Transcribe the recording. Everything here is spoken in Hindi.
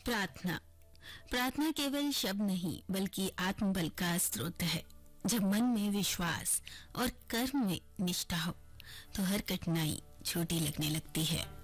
प्रार्थना। प्रार्थना केवल शब्द नहीं बल्कि आत्मबल का स्रोत है। जब मन में विश्वास और कर्म में निष्ठा हो तो हर कठिनाई छोटी लगने लगती है।